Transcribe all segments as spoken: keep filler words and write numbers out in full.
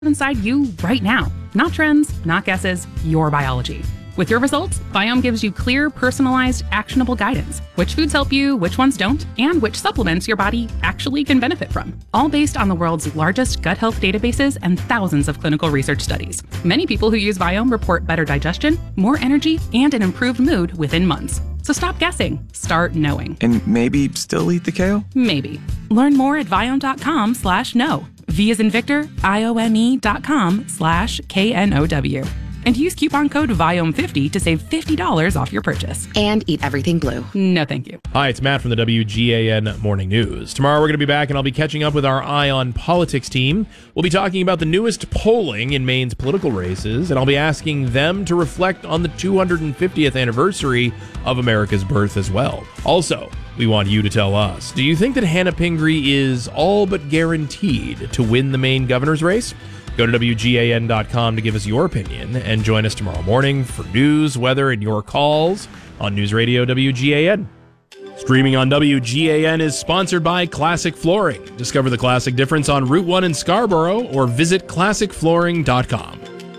inside you right now. Not trends, not guesses, your biology. With your results, Viome gives you clear, personalized, actionable guidance. Which foods help you, which ones don't, and which supplements your body actually can benefit from. All based on the world's largest gut health databases and thousands of clinical research studies. Many people who use Viome report better digestion, more energy, and an improved mood within months. So stop guessing. Start knowing. And maybe still eat the kale? Maybe. Learn more at Viome.com slash know. V as in Victor, I-O-M-E dot com slash K-N-O-W. And use coupon code Viome fifty to save fifty dollars off your purchase. And eat everything blue. No, thank you. Hi, it's Matt from the W G A N Morning News. Tomorrow we're going to be back and I'll be catching up with our Eye on Politics team. We'll be talking about the newest polling in Maine's political races, and I'll be asking them to reflect on the two hundred fiftieth anniversary of America's birth as well. Also, we want you to tell us, do you think that Hannah Pingree is all but guaranteed to win the Maine governor's race? Go to W G A N dot com to give us your opinion and join us tomorrow morning for news, weather, and your calls on News Radio W G A N. Streaming on W G A N is sponsored by Classic Flooring. Discover the classic difference on Route one in Scarborough or visit classic flooring dot com.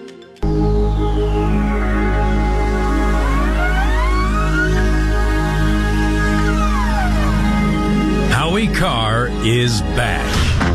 Howie Carr is back.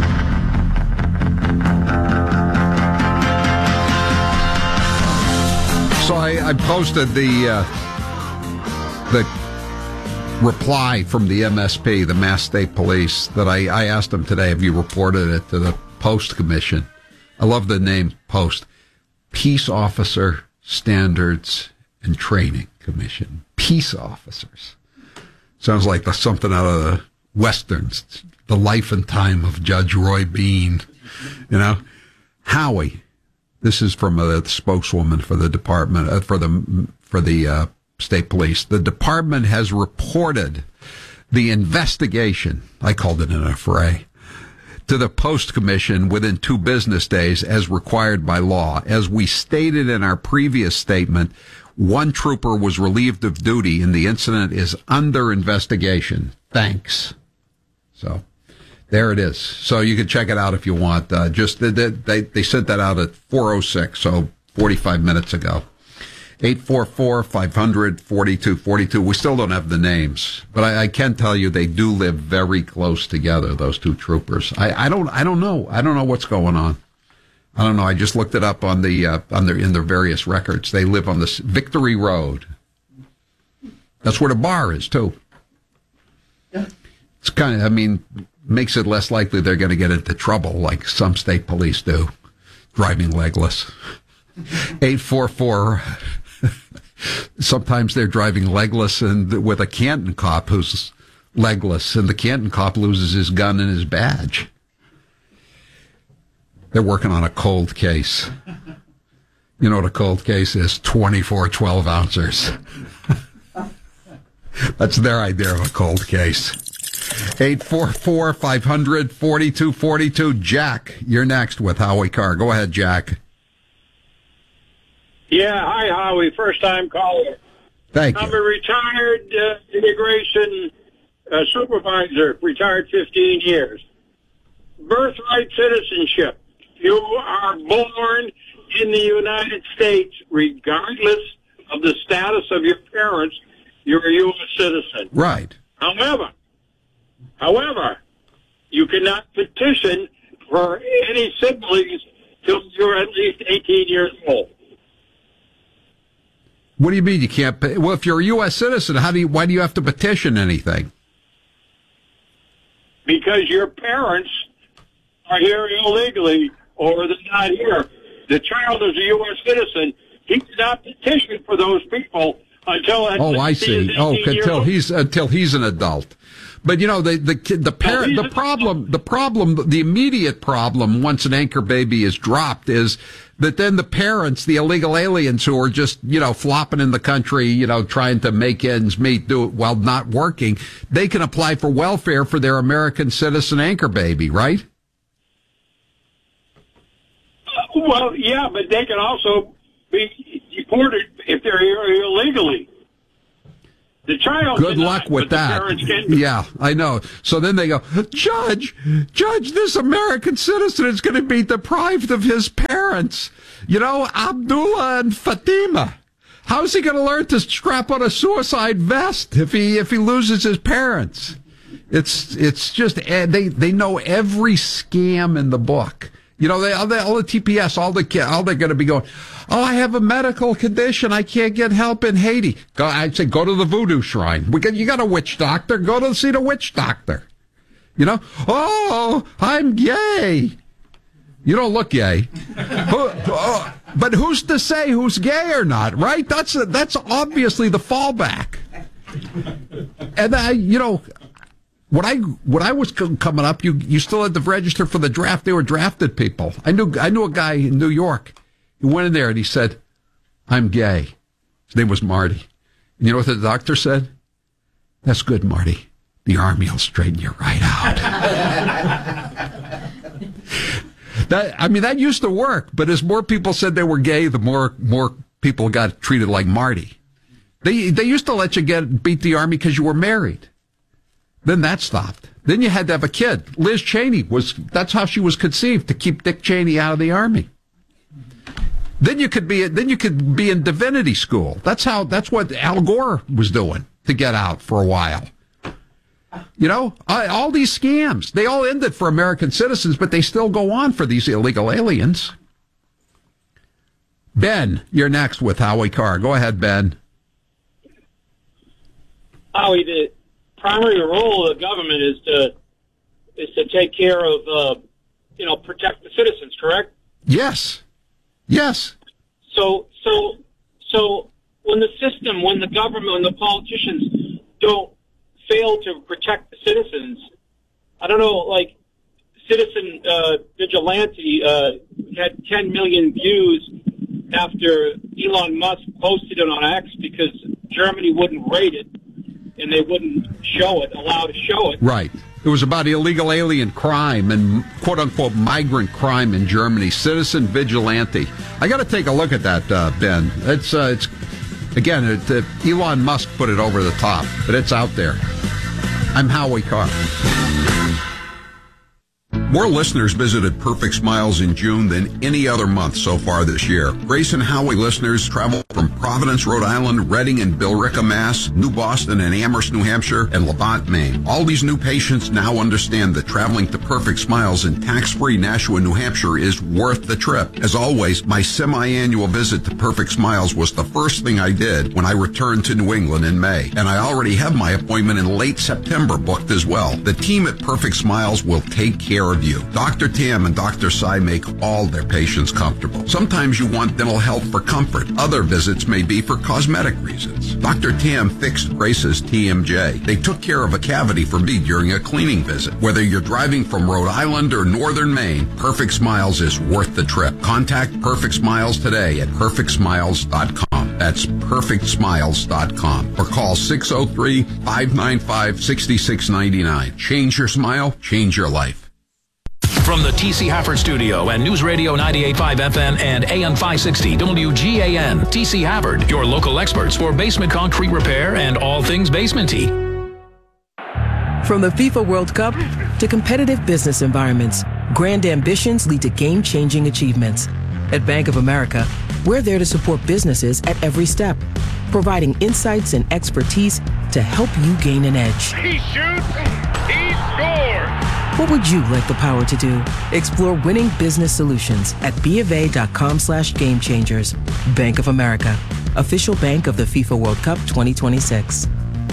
So I, I posted the uh, the reply from the M S P, the Mass State Police, that I, I asked them today, have you reported it to the Post Commission? I love the name Post. Peace Officer Standards and Training Commission. Peace officers. Sounds like the, something out of the Westerns. The Life and Time of Judge Roy Bean. You know? Howie. This is from a spokeswoman for the department, uh, for the for the uh, state police. The department has reported the investigation, I called it an affray, to the Post Commission within two business days as required by law. As we stated in our previous statement, one trooper was relieved of duty and the incident is under investigation. Thanks. So there it is. So you can check it out if you want. Uh, just they, they they sent that out at four oh six, so forty-five minutes ago. eight four four, five hundred, forty-two forty-two. We still don't have the names, but I, I can tell you they do live very close together, those two troopers. I, I don't I don't know. I don't know what's going on. I don't know. I just looked it up on the uh, on their in their various records. They live on this Victory Road. That's where the bar is too. Yeah. It's kind of, I mean, makes it less likely they're going to get into trouble like some state police do, driving legless. eight four four. Sometimes they're driving legless and with a Canton cop who's legless, and the Canton cop loses his gun and his badge. They're working on a cold case. You know what a cold case is? twenty-four twelve ounces. That's their idea of a cold case. eight four four, five hundred, forty-two forty-two. Jack, you're next with Howie Carr. Go ahead, Jack. Yeah, hi, Howie. First time caller. Thank you. I'm a retired uh, immigration uh, supervisor, retired fifteen years. Birthright citizenship. You are born in the United States, regardless of the status of your parents, you're a U S citizen. Right. However, however, you cannot petition for any siblings till you're at least eighteen years old. What do you mean you can't? Pay? Well, if you're a U S citizen, how do you? Why do you have to petition anything? Because your parents are here illegally, or they're not here. The child is a U S citizen. He cannot petition for those people until. Oh, I see. Oh, until he's until he's an adult. But you know, the the kid, the parent, the problem, the problem, the immediate problem once an anchor baby is dropped is that then the parents, the illegal aliens who are just, you know, flopping in the country, you know, trying to make ends meet, do it while not working, they can apply for welfare for their American citizen anchor baby, right? Uh, well, yeah, but they can also be deported if they're here illegally. The child. Good luck cannot, with but the that. parents can. Yeah, I know. So then they go, Judge, Judge, this American citizen is going to be deprived of his parents. You know, Abdullah and Fatima. How's he going to learn to strap on a suicide vest if he if he loses his parents? It's it's just they they know every scam in the book. You know, they all the, all the T P S, all the all they're going to be going. Oh, I have a medical condition. I can't get help in Haiti. Go, I'd say go to the voodoo shrine. We got, you got a witch doctor. Go to see the witch doctor. You know. Oh, I'm gay. You don't look gay. Who, oh, but who's to say who's gay or not? Right? That's a, that's obviously the fallback. And I, you know. When I when I was coming up, you you still had to register for the draft. They were drafted people. I knew I knew a guy in New York. He went in there and he said, "I'm gay." His name was Marty. And you know what the doctor said? "That's good, Marty. The Army will straighten you right out." That I mean, that used to work. But as more people said they were gay, the more more people got treated like Marty. They they used to let you get beat the Army because you were married. Then that stopped. Then you had to have a kid. Liz Cheney was, that's how she was conceived, to keep Dick Cheney out of the Army. Then you could be, then you could be in divinity school. That's how, that's what Al Gore was doing to get out for a while. You know, all these scams, they all ended for American citizens, but they still go on for these illegal aliens. Ben, you're next with Howie Carr. Go ahead, Ben. Howie, the primary role of the government is to is to take care of, uh, you know, protect the citizens, correct? Yes. Yes. So, so, so when the system, when the government, when the politicians don't fail to protect the citizens, I don't know, like, Citizen uh, Vigilante uh, had ten million views after Elon Musk posted it on X because Germany wouldn't rate it. And they wouldn't show it, allow to show it. Right. It was about illegal alien crime and quote-unquote migrant crime in Germany. Citizen Vigilante. I got to take a look at that, uh, Ben. It's, uh, it's again, it, uh, Elon Musk put it over the top, but it's out there. I'm Howie Carr. More listeners visited Perfect Smiles in June than any other month so far this year. Grace and Howie listeners traveled from Providence, Rhode Island, Reading and Billerica, Mass., New Boston and Amherst, New Hampshire, and Levant, Maine. All these new patients now understand that traveling to Perfect Smiles in tax-free Nashua, New Hampshire is worth the trip. As always, my semi-annual visit to Perfect Smiles was the first thing I did when I returned to New England in May. And I already have my appointment in late September booked as well. The team at Perfect Smiles will take care of you. Doctor Tam and Doctor Sai make all their patients comfortable. Sometimes you want dental health for comfort. Other visits may be for cosmetic reasons. Doctor Tam fixed Grace's T M J. They took care of a cavity for me during a cleaning visit. Whether you're driving from Rhode Island or northern Maine, Perfect Smiles is worth the trip. Contact Perfect Smiles today at perfect smiles dot com. That's perfect smiles dot com. Or call six oh three, five nine five, six six nine nine. Change your smile, change your life. From the T C Hafford Studio and News Radio ninety-eight point five F M and A M five sixty W G A N, T C Hafford, your local experts for basement concrete repair and all things basement-y. From the FIFA World Cup to competitive business environments, grand ambitions lead to game-changing achievements. At Bank of America, we're there to support businesses at every step, providing insights and expertise to help you gain an edge. He shoots, he scores! What would you like the power to do? Explore winning business solutions at BofA.com slash game changers. Bank of America, official bank of the FIFA World Cup twenty twenty-six.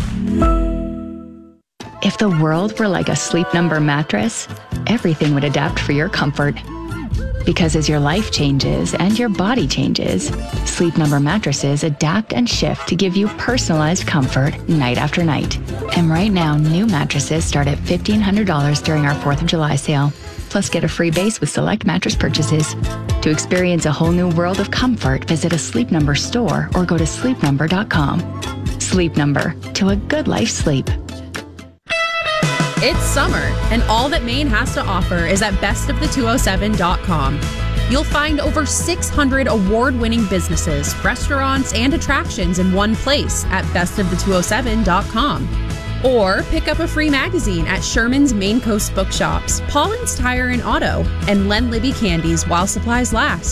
If the world were like a Sleep Number mattress, everything would adapt for your comfort. Because as your life changes and your body changes, Sleep Number mattresses adapt and shift to give you personalized comfort night after night. And right now, new mattresses start at fifteen hundred dollars during our fourth of July sale. Plus, get a free base with select mattress purchases. To experience a whole new world of comfort, visit a Sleep Number store or go to sleep number dot com. Sleep Number, to a good life sleep. It's summer, and all that Maine has to offer is at best of the two oh seven dot com. You'll find over six hundred award-winning businesses, restaurants, and attractions in one place at best of the two oh seven dot com. Or pick up a free magazine at Sherman's Main Coast Bookshops, Paulins Tire and Auto, and Len Libby Candies while supplies last.